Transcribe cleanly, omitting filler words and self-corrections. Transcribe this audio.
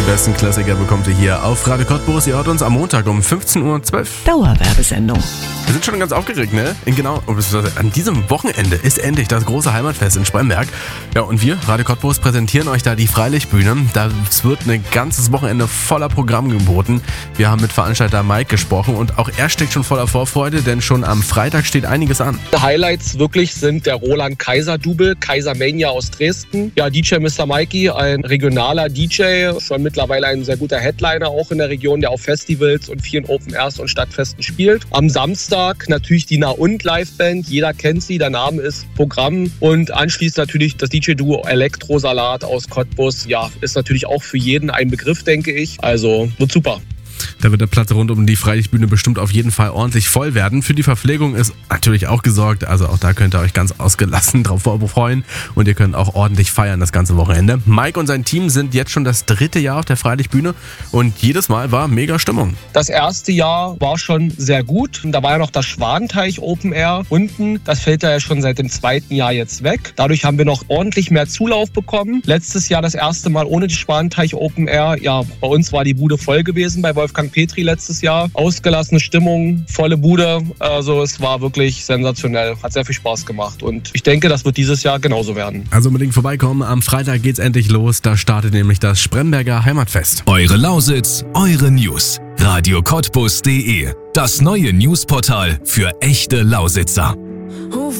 Die besten Klassiker bekommt ihr hier auf Radio Cottbus. Ihr hört uns am Montag um 15.12 Uhr. Dauerwerbesendung. Wir sind schon ganz aufgeregt, ne? An diesem Wochenende ist endlich das große Heimatfest in Spremberg. Ja, und wir, Radio Cottbus, präsentieren euch da die Freilichtbühne. Das wird ein ganzes Wochenende voller Programm geboten. Wir haben mit Veranstalter Mike gesprochen und auch er steckt schon voller Vorfreude, denn schon am Freitag steht einiges an. Highlights wirklich sind der Roland Kaiser-Double, Kaisermania aus Dresden. Ja, DJ Mr. Mikey, ein regionaler DJ, schon mittlerweile ein sehr guter Headliner auch in der Region, der auf Festivals und vielen Open Airs und Stadtfesten spielt. Am Samstag natürlich die Na-und Liveband, jeder kennt sie, der Name ist Programm. Und anschließend natürlich das DJ-Duo Elektrosalat aus Cottbus. Ja, ist natürlich auch für jeden ein Begriff, denke ich. Also wird super. Da wird der Platz rund um die Freilichtbühne bestimmt auf jeden Fall ordentlich voll werden. Für die Verpflegung ist natürlich auch gesorgt. Also auch da könnt ihr euch ganz ausgelassen drauf freuen. Und ihr könnt auch ordentlich feiern das ganze Wochenende. Mike und sein Team sind jetzt schon das 3. Jahr auf der Freilichtbühne. Und jedes Mal war mega Stimmung. Das erste Jahr war schon sehr gut. Da war ja noch das Schwanenteich Open Air unten. Das fällt ja schon seit dem 2. Jahr jetzt weg. Dadurch haben wir noch ordentlich mehr Zulauf bekommen. Letztes Jahr das erste Mal ohne die Schwanenteich Open Air. Ja, bei uns war die Bude voll gewesen bei Wolfgang Petri letztes Jahr. Ausgelassene Stimmung, volle Bude. Also es war wirklich sensationell. Hat sehr viel Spaß gemacht. Und ich denke, das wird dieses Jahr genauso werden. Also unbedingt vorbeikommen. Am Freitag geht's endlich los. Da startet nämlich das Spremberger Heimatfest. Eure Lausitz, eure News. radiocottbus.de. Das neue Newsportal für echte Lausitzer.